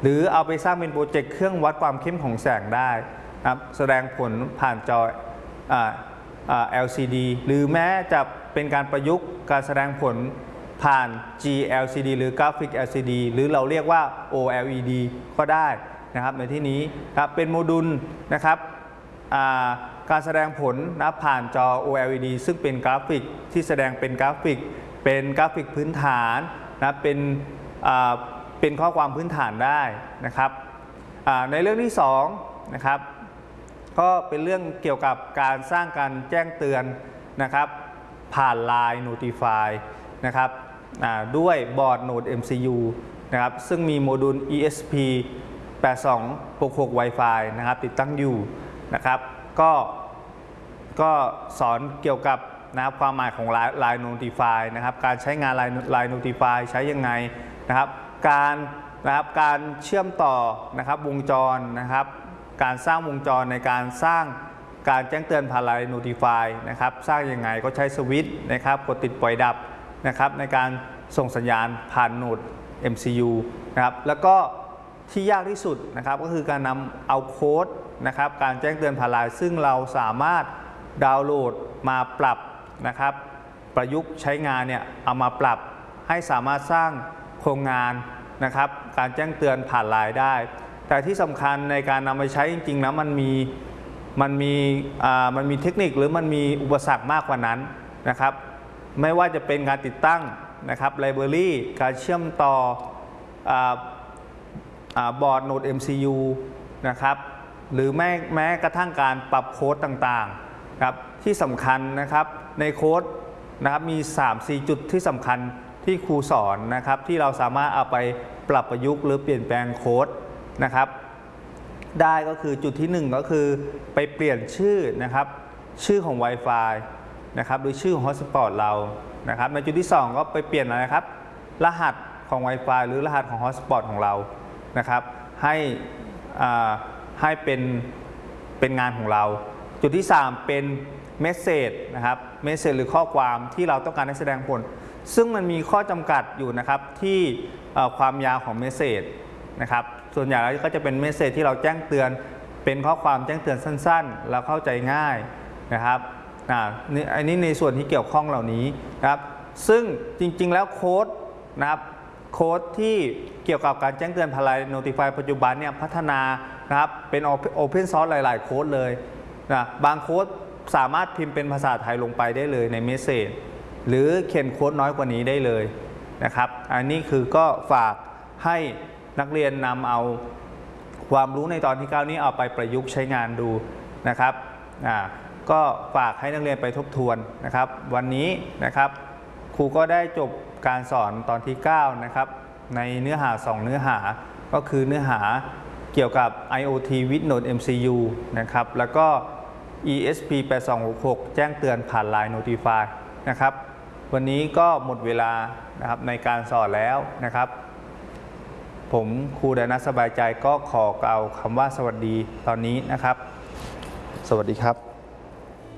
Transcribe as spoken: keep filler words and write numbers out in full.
หรือเอาไปสร้างเป็นโปรเจกต์เครื่องวัดความเข้มของแสงได้นะครับแสดงผลผ่านจอ แอล ซี ดี หรือแม้จะเป็นการประยุกต์การแสดงผลผ่าน จี แอล ซี ดี หรือ Graphic แอล ซี ดี หรือเราเรียกว่า โอ แอล อี ดี ก็ได้นะครับในที่นี้ครับเป็นโมดูลนะครับการแสดงผลนะผ่านจอ โอ แอล อี ดี ซึ่งเป็นกราฟิกที่แสดงเป็นกราฟิกเป็นกราฟิกพื้นฐานนะเป็นเป็นข้อความพื้นฐานได้นะครับในเรื่องที่สองนะครับก็เป็นเรื่องเกี่ยวกับการสร้างการแจ้งเตือนนะครับผ่าน ไลน์ Notify นะครับด้วยบอร์ด Node เอ็ม ซี ยู นะครับซึ่งมีโมดูล อี เอส พี แปดสองหกหก Wi-Fi นะครับติดตั้งอยู่นะครับก็ก็สอนเกี่ยวกับนะครับความหมายของ ไลน์ Notify นะครับการใช้งาน ไลน์ Notify ใช้ยังไงนะครับการนะครับการเชื่อมต่อนะครับวงจรนะครับการสร้างวงจรในการสร้างการแจ้งเตือนผ่าน ไลน์ Notify นะครับสร้างยังไงก็ใช้สวิตช์นะครับกดติดปล่อยดับนะครับในการส่งสัญญาณผ่านโหนด เอ็ม ซี ยู นะครับแล้วก็ที่ยากที่สุดนะครับก็คือการนำเอาโค้ดนะครับการแจ้งเตือนผ่าน ไลน์ ซึ่งเราสามารถดาวน์โหลดมาปรับนะครับประยุกต์ใช้งานเนี่ยเอามาปรับให้สามารถสร้างโครงงานนะครับการแจ้งเตือนผ่าน ไลน์ ได้แต่ที่สำคัญในการนำไปใช้จริงๆแล้วมันมีมันมีมันมีเทคนิคหรือมันมีอุปสรรคมากกว่านั้นนะครับไม่ว่าจะเป็นการติดตั้งนะครับไลบรารีการเชื่อมต่อบอร์ด Node เอ็ม ซี ยู นะครับหรือแม้แม้กระทั่งการปรับโค้ดต่างๆครับที่สำคัญนะครับในโค้ดนะครับมี สามสี่ จุดที่สำคัญที่ครูสอนนะครับที่เราสามารถเอาไปปรับประยุกต์หรือเปลี่ยนแปลงโค้ดนะครับได้ก็คือจุดที่หนึ่งก็คือไปเปลี่ยนชื่อนะครับชื่อของ Wi-Fi นะครับหรือชื่อของ Hotspot เรานะครับในจุดที่สองก็ไปเปลี่ยนอะไรครับรหัสของ Wi-Fi หรือรหัสของ Hotspot ของเรานะครับให้ให้เป็นเป็นงานของเราจุดที่สามเป็นเมสเซจนะครับเมสเซจหรือข้อความที่เราต้องการให้แสดงผลซึ่งมันมีข้อจำกัดอยู่นะครับที่ความยาวของเมสเซจนะครับส่วนใหญ่แล้วก็จะเป็นเมสเซจที่เราแจ้งเตือนเป็นข้อความแจ้งเตือนสั้นๆแล้วเข้าใจง่ายนะครับอ่าอันนี้ในส่วนที่เกี่ยวข้องเหล่านี้นะครับซึ่งจริงๆแล้วโค้ดนะครับโค้ดที่เกี่ยวกับการแจ้งเตือนผ่าน ไลน์ Notify ปัจจุบันเนี่ยพัฒนานะครับเป็น Open Source หลายๆโค้ดเลยนะบางโค้ดสามารถพิมพ์เป็นภาษาไทยลงไปได้เลยในเมสเซจหรือเขียนโค้ดน้อยกว่านี้ได้เลยนะครับอันนี้คือก็ฝากให้นักเรียนนำเอาความรู้ในตอนที่เก้านี้เอาไปประยุกต์ใช้งานดูนะครับอ่าก็ฝากให้นักเรียนไปทบทวนนะครับวันนี้นะครับครูก็ได้จบการสอนตอนที่เก้านะครับในเนื้อหาสองเนื้อหาก็คือเนื้อหาเกี่ยวกับ ไอ โอ ที with Node เอ็ม ซี ยู นะครับแล้วก็ อี เอส พี แปดสองหกหก แจ้งเตือนผ่าน ไลน์ Notify นะครับวันนี้ก็หมดเวลานะครับในการสอนแล้วนะครับผมครูดานัทสบายใจก็ขอกล่าวคำว่าสวัสดีตอนนี้นะครับสวัสดีครับ